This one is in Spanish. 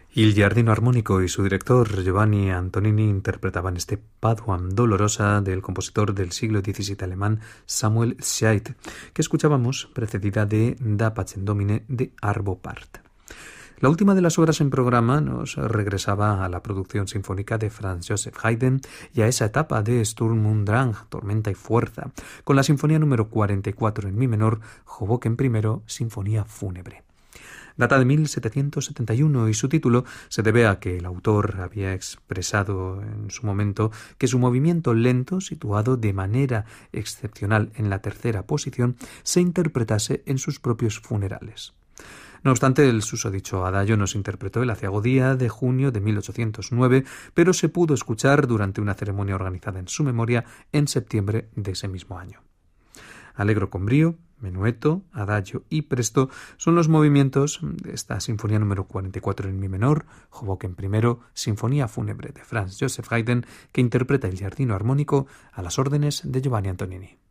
Il Giardino Armonico y su director Giovanni Antonini interpretaban este Paduam Dolorosa del compositor del siglo XVII alemán Samuel Scheidt, que escuchábamos precedida de Da Pacem Domine de Arvo Pärt. La última de las obras en programa nos regresaba a la producción sinfónica de Franz Joseph Haydn y a esa etapa de Sturm und Drang, Tormenta y Fuerza, con la sinfonía número 44 en mi menor, Hoboken I, Sinfonía Fúnebre. Data de 1771 y su título se debe a que el autor había expresado en su momento que su movimiento lento, situado de manera excepcional en la tercera posición, se interpretase en sus propios funerales. No obstante, el susodicho adagio no se interpretó el aciago día de junio de 1809, pero se pudo escuchar durante una ceremonia organizada en su memoria en septiembre de ese mismo año. Allegro con brío, menueto, adagio y presto son los movimientos de esta sinfonía número 44 en mi menor, Hoboken I, Sinfonía Fúnebre de Franz Joseph Haydn, que interpreta el Giardino Armonico a las órdenes de Giovanni Antonini.